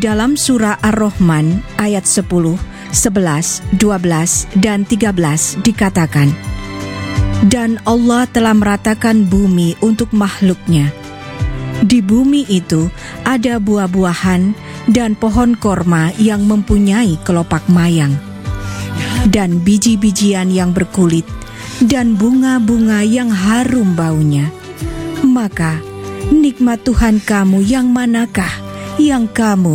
dalam surah Ar-Rahman ayat 10, 11, 12, dan 13 dikatakan, "Dan Allah telah meratakan bumi untuk makhluknya. Di bumi itu ada buah-buahan dan pohon korma yang mempunyai kelopak mayang, dan biji-bijian yang berkulit, dan bunga-bunga yang harum baunya. Maka nikmat Tuhan kamu yang manakah yang kamu